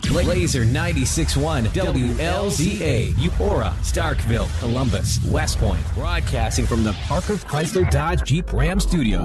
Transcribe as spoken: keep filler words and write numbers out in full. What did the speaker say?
Laser ninety-six point one W L Z A, Eupora, Starkville, Columbus, West Point. Broadcasting from the Parker Chrysler Dodge Jeep Ram Studio.